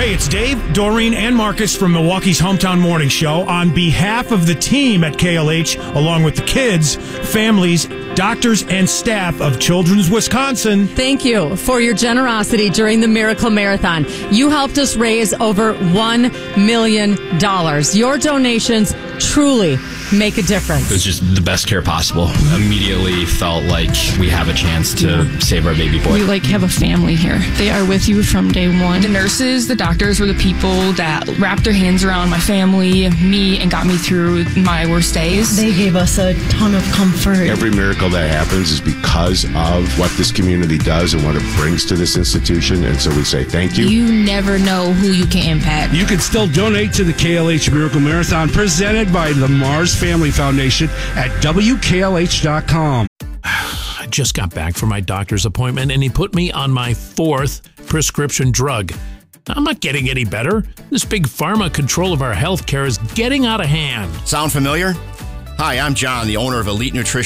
Hey, it's Dave, Doreen, and Marcus from Milwaukee's Hometown Morning Show. On behalf of the team at KLH, along with the kids, families, doctors, and staff of Children's Wisconsin, thank you for your generosity during the Miracle Marathon. You helped us raise over $1 million. Your donations truly make a difference. It was just the best care possible. Immediately felt like we have a chance to save our baby boy. We have a family here. They are with you from day one. The nurses, the doctors were the people that wrapped their hands around my family, me, and got me through my worst days. They gave us a ton of comfort. Every miracle that happens is because of what this community does and what it brings to this institution, and so we say thank you. You never know who you can impact. You can still donate to the KLH Miracle Marathon presented by the Mars Family Foundation at WKLH.com. I just got back from my doctor's appointment and he put me on my 4th prescription drug. I'm not getting any better. This big pharma control of our health care is getting out of hand. Sound familiar? Hi, I'm John, the owner of Elite Nutrition